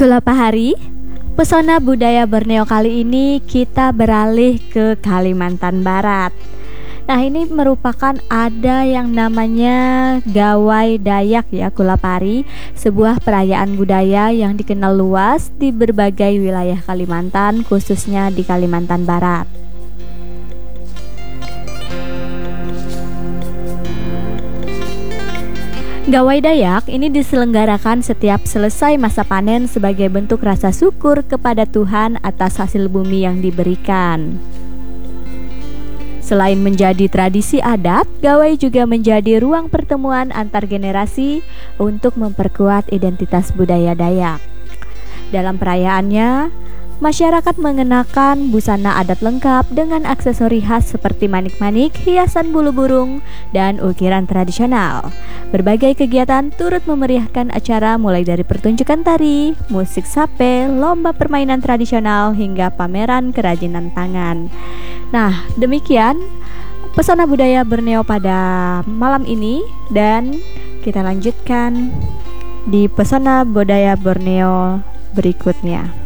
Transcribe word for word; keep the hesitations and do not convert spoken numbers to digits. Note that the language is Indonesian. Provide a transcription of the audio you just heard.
Gulapahari, pesona budaya Borneo kali ini kita beralih ke Kalimantan Barat. Nah, ini merupakan ada yang namanya Gawai Dayak ya, Gulapahari, sebuah perayaan budaya yang dikenal luas di berbagai wilayah Kalimantan, khususnya di Kalimantan Barat. Gawai Dayak ini diselenggarakan setiap selesai masa panen sebagai bentuk rasa syukur kepada Tuhan atas hasil bumi yang diberikan. Selain menjadi tradisi adat, gawai juga menjadi ruang pertemuan antar generasi untuk memperkuat identitas budaya Dayak. Dalam perayaannya, masyarakat mengenakan busana adat lengkap dengan aksesori khas seperti manik-manik, hiasan bulu burung, dan ukiran tradisional. Berbagai kegiatan turut memeriahkan acara mulai dari pertunjukan tari, musik sape, lomba permainan tradisional, hingga pameran kerajinan tangan. Nah, demikian pesona budaya Borneo pada malam ini, dan kita lanjutkan di pesona budaya Borneo berikutnya.